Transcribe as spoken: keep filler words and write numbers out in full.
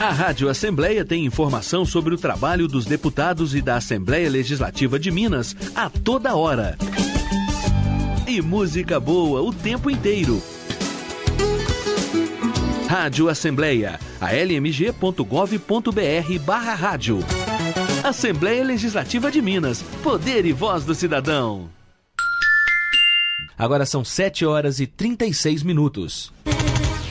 A Rádio Assembleia tem informação sobre o trabalho dos deputados e da Assembleia Legislativa de Minas a toda hora. E música boa o tempo inteiro. Rádio Assembleia, a l m g ponto gov ponto b r barra rádio. Assembleia Legislativa de Minas, poder e voz do cidadão. Agora são sete horas e trinta e seis minutos.